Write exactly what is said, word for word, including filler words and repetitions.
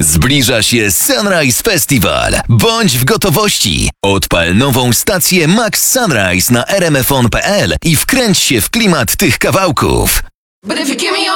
Zbliża się Sunrise Festival. Bądź w gotowości. Odpal nową stację Max Sunrise na r m f on kropka p l i wkręć się w klimat tych kawałków.